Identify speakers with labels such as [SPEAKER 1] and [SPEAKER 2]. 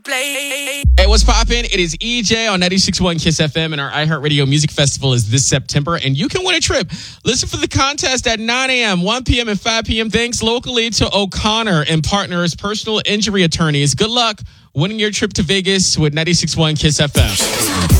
[SPEAKER 1] Hey, what's poppin'? It is EJ on 96.1 Kiss FM, and our iHeartRadio Music Festival is this September, and you can win a trip. Listen for the contest at 9 a.m., 1 p.m., and 5 p.m. Thanks locally to O'Connor and Partners Personal Injury Attorneys. Good luck winning your trip to Vegas with 96.1 Kiss FM.